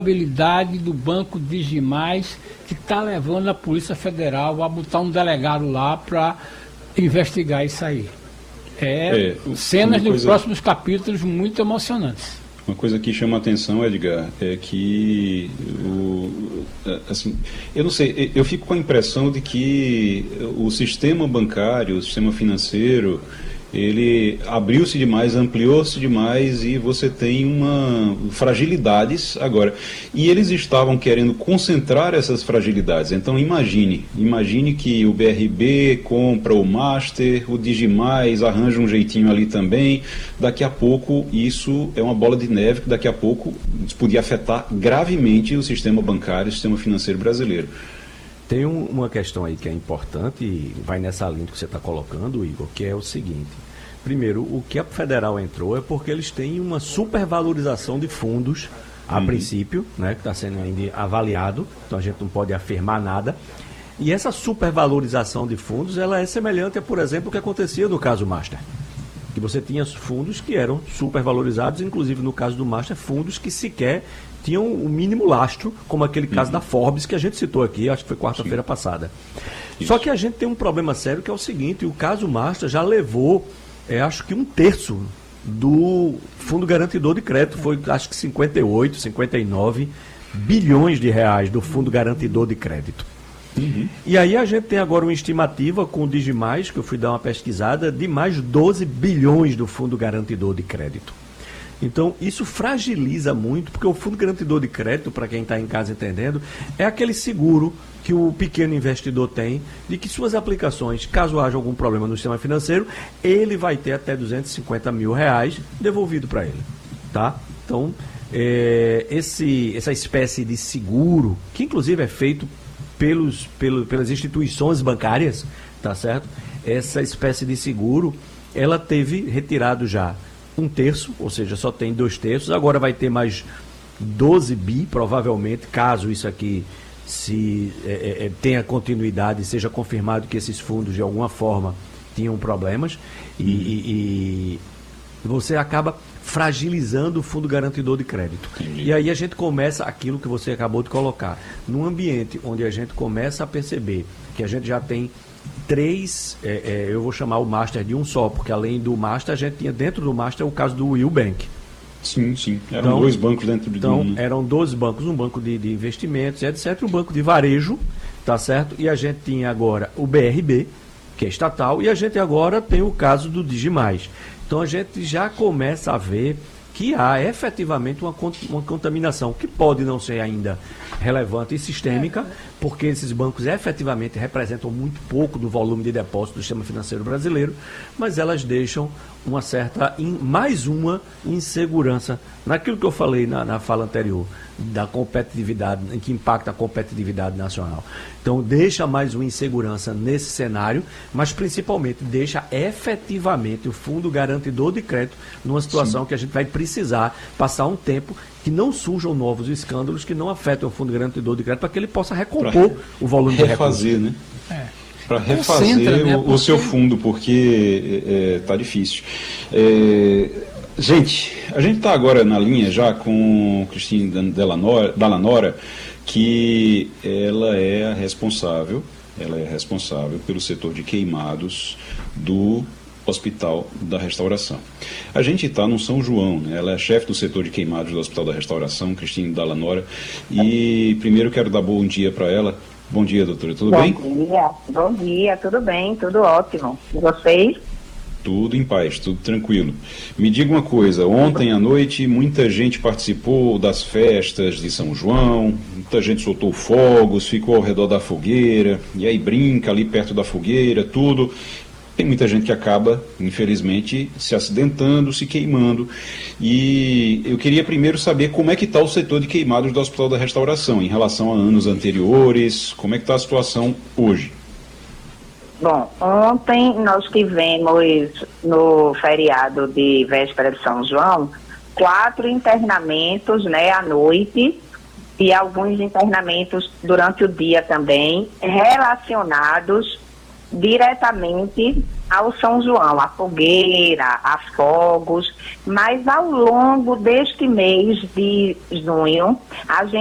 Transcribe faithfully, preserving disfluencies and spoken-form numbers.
habilidade do Banco Digimais, que está levando a Polícia Federal a botar um delegado lá para investigar isso aí. É, é cenas coisa... dos próximos capítulos muito emocionantes. Uma coisa que chama a atenção, Edgar, é que, o, assim, eu não sei, eu fico com a impressão de que o sistema bancário, o sistema financeiro, ele abriu-se demais, ampliou-se demais e você tem uma fragilidades agora. E eles estavam querendo concentrar essas fragilidades. Então imagine, imagine que o B R B compra o Master, o Digimais arranja um jeitinho ali também. Daqui a pouco isso é uma bola de neve que daqui a pouco podia afetar gravemente o sistema bancário, o sistema financeiro brasileiro. Tem um, uma questão aí que é importante e vai nessa linha que você está colocando, Igor, que é o seguinte. Primeiro, o que a Federal entrou é porque eles têm uma supervalorização de fundos, a uhum. princípio, né, que está sendo ainda avaliado, então a gente não pode afirmar nada. E essa supervalorização de fundos, ela é semelhante a, por exemplo, o que acontecia no caso Master. Que você tinha fundos que eram supervalorizados, inclusive no caso do Master, fundos que sequer tinham o mínimo lastro, como aquele caso uhum. da Forbes, que a gente citou aqui, acho que foi quarta-feira passada. Isso. Só que a gente tem um problema sério, que é o seguinte, o caso Master já levou, é, acho que um terço do Fundo Garantidor de Crédito, foi acho que cinquenta e oito, cinquenta e nove bilhões de reais do Fundo Garantidor de Crédito. Uhum. E aí a gente tem agora uma estimativa com o Digimais, que eu fui dar uma pesquisada, de mais doze bilhões do Fundo Garantidor de Crédito. Então, isso fragiliza muito, porque o Fundo Garantidor de Crédito, para quem está em casa entendendo, é aquele seguro que o pequeno investidor tem de que suas aplicações, caso haja algum problema no sistema financeiro, ele vai ter até duzentos e cinquenta mil reais devolvido para ele. Tá? Então, é, esse, essa espécie de seguro, que inclusive é feito pelos, pelo, pelas instituições bancárias, tá certo? Essa espécie de seguro, ela teve retirado já um terço, ou seja, só tem dois terços, agora vai ter mais doze bi, provavelmente, caso isso aqui se é, é, tenha continuidade, seja confirmado que esses fundos de alguma forma tinham problemas, e, e, e você acaba fragilizando o Fundo Garantidor de Crédito. E aí a gente começa aquilo que você acabou de colocar, num ambiente onde a gente começa a perceber que a gente já tem três, é, é, eu vou chamar o Master de um só, porque além do Master, a gente tinha dentro do Master o caso do Will Bank. Sim, sim. Eram então, dois bancos dentro de então, um. Né? Eram dois bancos, um banco de, de investimentos, etcétera, um banco de varejo, tá certo? E a gente tinha agora o B R B, que é estatal, e a gente agora tem o caso do Digimais. Então a gente já começa a ver que há efetivamente uma, uma contaminação, que pode não ser ainda relevante e sistêmica, porque esses bancos efetivamente representam muito pouco do volume de depósito do sistema financeiro brasileiro, mas elas deixam uma certa, in, mais uma insegurança naquilo que eu falei na, na fala anterior, da competitividade, em que impacta a competitividade nacional. Então deixa mais uma insegurança nesse cenário, mas principalmente deixa efetivamente o Fundo Garantidor de Crédito numa situação Sim. que a gente vai precisar passar um tempo que não surjam novos escândalos que não afetem o Fundo Garantidor de Crédito para que ele possa recompor pra o volume de recursos. Refazer, né? É. Para refazer né? o, o seu fundo, porque está é, difícil. É, gente, a gente está agora na linha já com Cristine Dallanora, que ela é a responsável, ela é responsável pelo setor de queimados do Hospital da Restauração. A gente está no São João, né? Ela é chefe do setor de queimados do Hospital da Restauração, Cristine Dallanora, e primeiro quero dar bom dia para ela. Bom dia, doutora, tudo bom bem? Bom dia, bom dia, tudo bem, tudo ótimo. E vocês? Tudo em paz, tudo tranquilo. Me diga uma coisa, ontem à noite muita gente participou das festas de São João, muita gente soltou fogos, ficou ao redor da fogueira, e aí brinca ali perto da fogueira, tudo. Tem muita gente que acaba, infelizmente, se acidentando, se queimando. E eu queria primeiro saber como é que está o setor de queimados do Hospital da Restauração, em relação a anos anteriores, como é que está a situação hoje? Bom, ontem nós tivemos, no feriado de véspera de São João, quatro internamentos, né, à noite, e alguns internamentos durante o dia também, relacionados diretamente ao São João, a fogueira, a fogos, mas ao longo deste mês de junho, a gente